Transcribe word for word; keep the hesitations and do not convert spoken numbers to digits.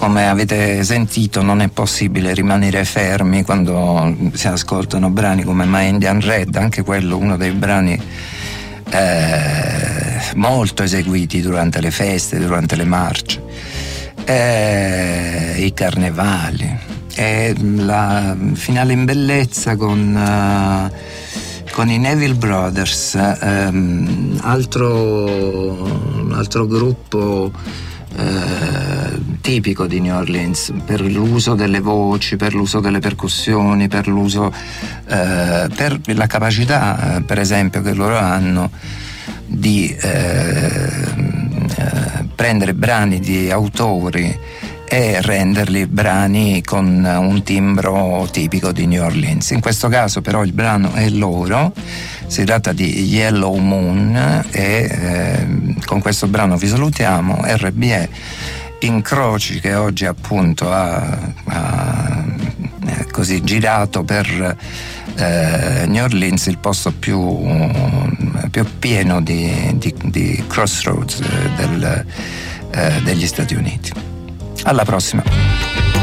come avete sentito non è possibile rimanere fermi quando si ascoltano brani come My Indian Red, anche quello uno dei brani eh, molto eseguiti durante le feste, durante le marce, eh, i carnevali, e la finale in bellezza con uh, con i Neville Brothers, um, altro altro gruppo Eh, tipico di New Orleans, per l'uso delle voci, per l'uso delle percussioni, per l'uso eh, per la capacità eh, per esempio che loro hanno di eh, eh, prendere brani di autori e renderli brani con un timbro tipico di New Orleans. In questo caso però il brano è loro, si tratta di Yellow Moon e eh, con questo brano vi salutiamo. R B E Incroci, che oggi appunto ha, ha così girato per eh, New Orleans, il posto più, più pieno di, di, di crossroads del, eh, degli Stati Uniti. Alla prossima.